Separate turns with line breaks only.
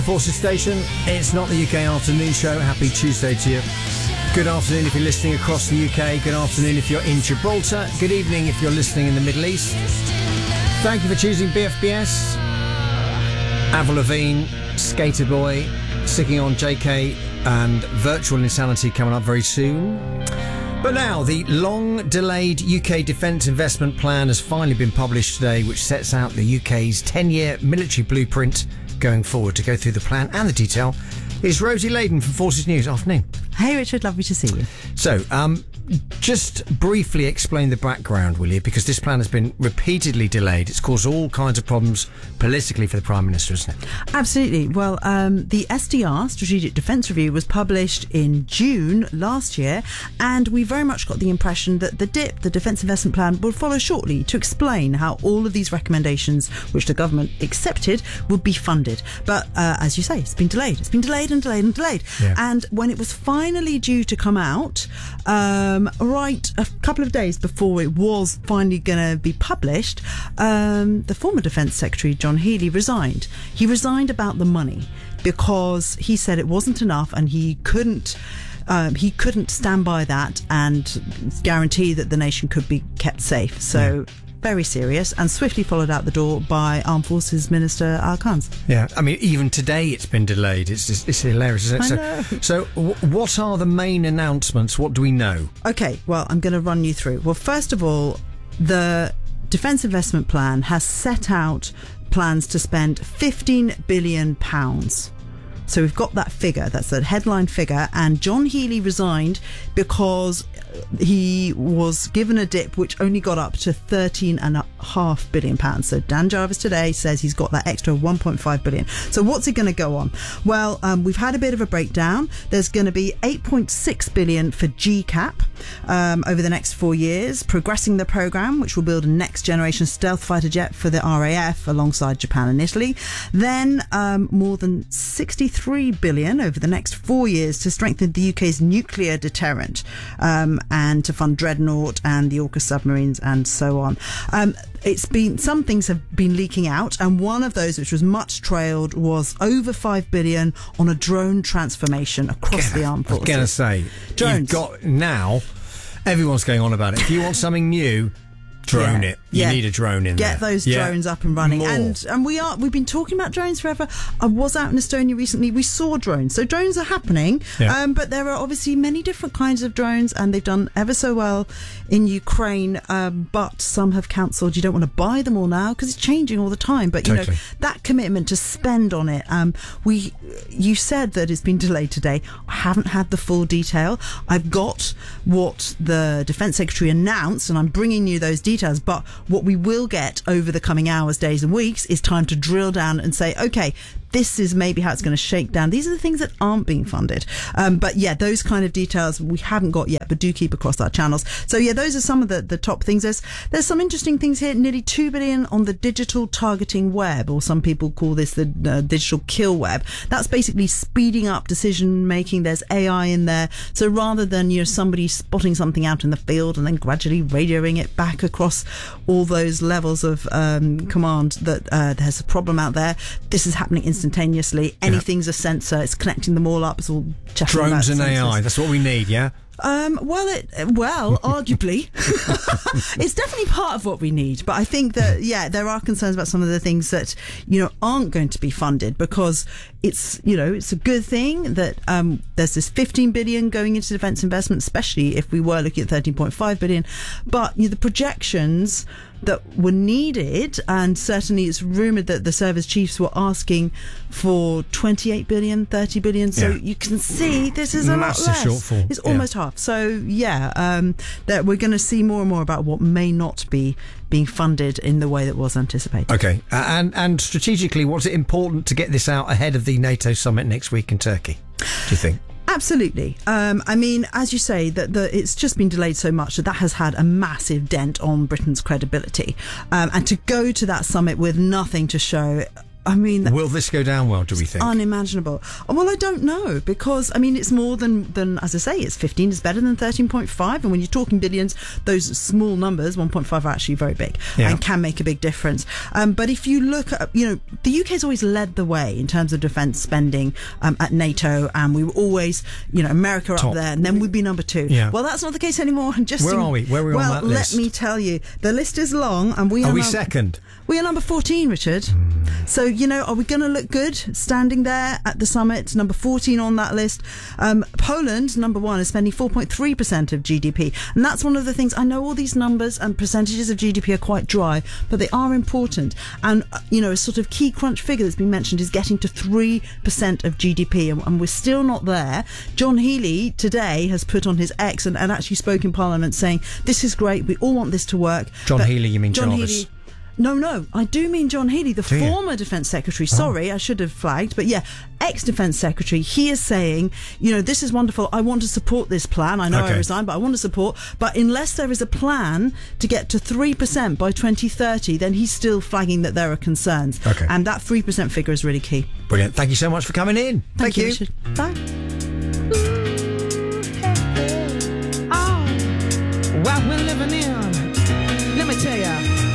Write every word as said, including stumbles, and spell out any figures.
Forces Station, it's not the U K afternoon show. Happy Tuesday to you. Good afternoon if you're listening across the U K. Good afternoon if you're in Gibraltar. Good evening if you're listening in the Middle East. Thank you for choosing B F B S. Avril Lavigne, Skater Boy, sticking on J K and Virtual Insanity coming up very soon. But now, the long-delayed U K Defence Investment Plan has finally been published today, which sets out the U K's ten-year military blueprint going forward. To go through the plan and the detail is Rosie Layden from Forces News. Afternoon.
Hey Richard, lovely to see you.
So, um, just briefly explain the background, will you? Because this plan has been repeatedly delayed. It's caused all kinds of problems politically for the Prime Minister, isn't it?
Absolutely. Well, um, the S D R, Strategic Defence Review, was published in June last year, and we very much got the impression that the D I P, the Defence Investment Plan, will follow shortly to explain how all of these recommendations, which the government accepted, would be funded. But uh, as you say, it's been delayed. It's been delayed and delayed and delayed. Yeah. And when it was finally due to come out, um, right a couple of days before it was finally going to be published, um, the former Defence Secretary, John Healey, resigned. He resigned about the money because he said it wasn't enough and he couldn't Um, he couldn't stand by that and guarantee that the nation could be kept safe. So yeah. Very serious, and swiftly followed out the door by Armed Forces Minister Al Khan.
Yeah, I mean, even today it's been delayed. It's just, it's hilarious, isn't it?
I know.
So, so w- what are the main announcements? What do we know?
Okay, well, I'm going to run you through. Well, first of all, the Defence Investment Plan has set out plans to spend fifteen billion pounds. So we've got that figure, that's the headline figure, and John Healey resigned because he was given a dip which only got up to thirteen and a half billion pounds. So Dan Jarvis today says he's got that extra one point five billion. So what's it going to go on? Well, um, we've had a bit of a breakdown. There's going to be eight point six billion for G CAP um, over the next four years, progressing the programme, which will build a next generation stealth fighter jet for the R A F alongside Japan and Italy. Then um, more than sixty-three billion over the next four years to strengthen the U K's nuclear deterrent, um, and to fund Dreadnought and the AUKUS submarines and so on. Um, it's been, some things have been leaking out, and one of those, which was much trailed, was over five billion on a drone transformation across
Gonna,
the armed forces.
I was going to say, drones. You've got now, everyone's going on about it. If you want something new, drone yeah. it. You yeah. need a drone in
Get
there.
Get those
yeah.
drones up and running.
More.
And and we are we've been talking about drones forever. I was out in Estonia recently. We saw drones. So drones are happening. Yeah. Um, but there are obviously many different kinds of drones, and they've done ever so well in Ukraine. Um, but some have cancelled. You don't want to buy them all now because it's changing all the time. But you
totally.
know that commitment to spend on it. Um, we you said that it's been delayed today. I haven't had the full detail. I've got what the Defence Secretary announced, and I'm bringing you those details. But what we will get over the coming hours, days and weeks is time to drill down and say, okay, this is maybe how it's going to shake down. These are the things that aren't being funded. Um, but yeah, those kind of details we haven't got yet, but do keep across our channels. So yeah, those are some of the, the top things. There's, there's some interesting things here. Nearly two billion on the digital targeting web, or some people call this the uh, digital kill web. That's basically speeding up decision making. There's A I in there. So rather than, you know, somebody spotting something out in the field and then gradually radioing it back across all those levels of um, command that uh, there's a problem out there, this is happening instantly. Instantaneously, anything's yeah. a sensor. It's connecting them all up. It's all
drones and A I. That's what we need. Yeah.
Um, well, it, well, arguably, it's definitely part of what we need. But I think that, yeah, there are concerns about some of the things that, you know, aren't going to be funded, because it's, you know, it's a good thing that um, there's this fifteen billion going into defence investment, especially if we were looking at thirteen point five billion. But, you know, the projections that were needed, and certainly it's rumoured that the service chiefs were asking for twenty-eight billion, thirty billion. So yeah. you can see this is a
massive
lot less.
Shortfall.
It's almost yeah. half. So yeah, um, that we're going to see more and more about what may not be being funded in the way that was anticipated.
Okay, uh, and and strategically, was it important to get this out ahead of the NATO summit next week in Turkey, do you think?
Absolutely. Um, I mean, as you say, that the, it's just been delayed so much that that has had a massive dent on Britain's credibility. Um, and to go to that summit with nothing to show I mean,
will this go down well, do we think?
Unimaginable. Well, I don't know, because I mean, it's more than than as I say, it's fifteen is better than thirteen point five, and when you're talking billions, those small numbers, one point five, are actually very big
yeah.
and can make a big difference. Um, but if you look at, you know, the U K's always led the way in terms of defence spending um, at NATO, and we were always, you know, America
Top.
up there, and then we'd be number two.
Yeah.
Well, that's not the case anymore. And just
where
in,
are we? Where are we
well,
on that list?
let me tell you, the list is long, and we
are,
are
we
num-
second?
We are number fourteen, Richard.
Mm.
So, you know, are we going to look good standing there at the summit? Number fourteen on that list. Um, Poland, number one, is spending four point three percent of G D P. And that's one of the things, I know all these numbers and percentages of G D P are quite dry, but they are important. And, uh, you know, a sort of key crunch figure that's been mentioned is getting to three percent of G D P. And, and we're still not there. John Healey today has put on his X and, and actually spoke in Parliament saying, this is great, we all want this to work.
John
but
Healey, you mean
John
Jarvis?
Healey, No, no, I do mean John Healey, the
Do you?
former Defence Secretary. Sorry,
Oh.
I should have flagged. But yeah, ex-Defence Secretary. He is saying, you know, this is wonderful. I want to support this plan. I know
Okay.
I resigned, but I want to support. But unless there is a plan to get to three percent by twenty thirty, then he's still flagging that there are concerns.
Okay.
And that three percent figure is really key.
Brilliant. Thank you so much for coming in.
Thank,
Thank,
you,
you.
Richard. Bye.
Oh, what we're living in, let me tell ya.